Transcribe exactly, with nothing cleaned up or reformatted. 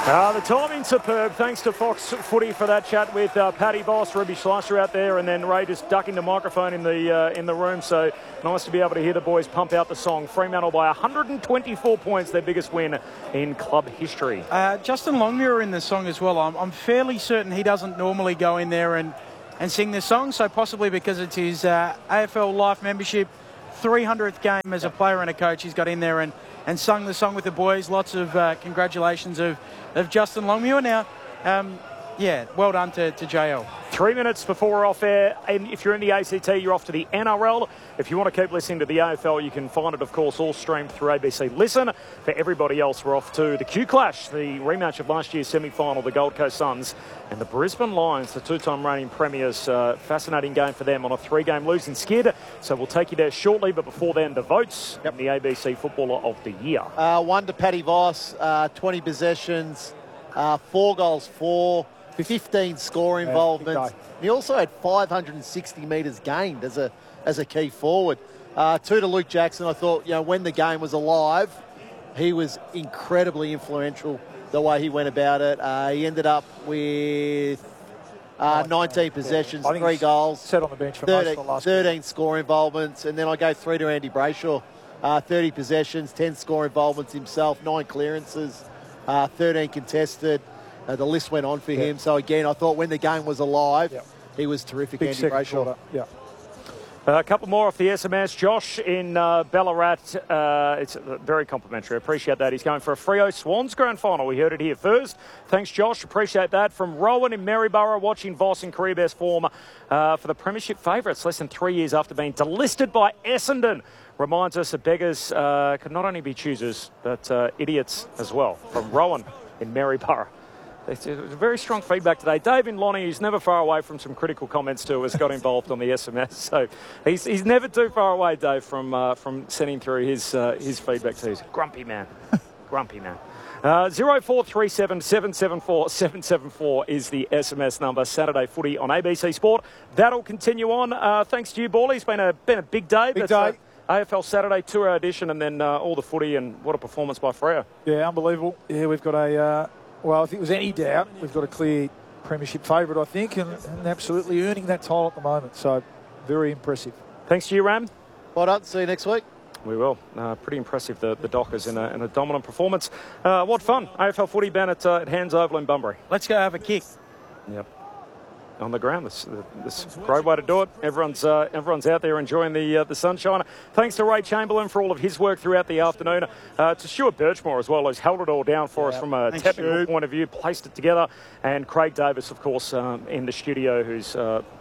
Uh, the timing superb. Thanks to Fox Footy for that chat with uh, Paddy Boss, Ruby Schleicher out there, and then Ray just ducking the microphone in the uh, in the room. So nice to be able to hear the boys pump out the song. Fremantle by one hundred twenty-four points, their biggest win in club history. Uh, Justin Longmuir in the song as well. I'm, I'm fairly certain he doesn't normally go in there and, and sing this song, so possibly because it's his uh, A F L Life membership, three hundredth game as a player and a coach, he's got in there and, and sung the song with the boys. Lots of uh, congratulations of, of Justin Longmuir. Now, um, yeah, well done to, to J L. Three minutes before we're off air, and if you're in the A C T, you're off to the N R L. If you want to keep listening to the A F L, you can find it, of course, all streamed through A B C Listen. For everybody else, we're off to the Q Clash, the rematch of last year's semi-final, the Gold Coast Suns and the Brisbane Lions, the two-time reigning premiers. Uh, fascinating game for them on a three-game losing skid. So we'll take you there shortly, but before then, the votes yep. in the A B C Footballer of the Year. Uh, one to Paddy Voss, uh, twenty possessions, uh, four goals, four. fifteen score involvements. Yeah, he also had five hundred sixty metres gained as a as a key forward. Uh, two to Luke Jackson. I thought, you know, when the game was alive, he was incredibly influential the way he went about it. Uh, he ended up with uh, nineteen possessions, yeah. three goals, sat on the bench for thirteen, most of the last thirteen game. score involvements, and then I go three to Andy Brayshaw, uh, thirty possessions, ten score involvements himself, nine clearances, uh, thirteen contested. Uh, the list went on for yeah. him. So, again, I thought when the game was alive, yeah. he was terrific, Big Andy Brayshaw. Yeah. Uh, a couple more off the S M S. Josh in uh, Ballarat. Uh, it's very complimentary. I appreciate that. He's going for a Freo Swans grand final. We heard it here first. Thanks, Josh. Appreciate that. From Rowan in Maryborough, watching Voss in career best form uh, for the premiership favourites less than three years after being delisted by Essendon. Reminds us that beggars uh, could not only be choosers, but uh, idiots as well. From Rowan in Maryborough. It's very strong feedback today. Dave in Lonnie, who's never far away from some critical comments too, has got involved on the S M S. So he's, he's never too far away, Dave, from uh, from sending through his uh, his feedback to you. He's a grumpy man. Grumpy man. Uh, zero four three seven, seven seven four, seven seven four is the S M S number. Saturday footy on A B C Sport. That'll continue on. Uh, thanks to you, Bally. It's been a, been a big day. Big That's, day. Uh, A F L Saturday two-hour edition and then uh, all the footy, and what a performance by Freo. Yeah, unbelievable. Yeah, we've got a... Uh, Well, if it was any doubt, we've got a clear premiership favourite, I think, and, and absolutely earning that title at the moment. So, very impressive. Thanks to you, Ram. Well done. See you next week. We will. Uh, pretty impressive, the, the Dockers in a, in a dominant performance. Uh, what fun. A F L footy ban at, uh, at Hands Oval in Bunbury. Let's go have a kick. Yep. On the ground. This, this is a great way to do it. Everyone's uh, everyone's out there enjoying the uh, the sunshine. Thanks to Ray Chamberlain for all of his work throughout the afternoon. Uh, to Stuart Birchmore as well, who's held it all down for yeah. us from a Thanks, technical Stu. point of view, placed it together. And Craig Davis, of course, um, in the studio, who's uh,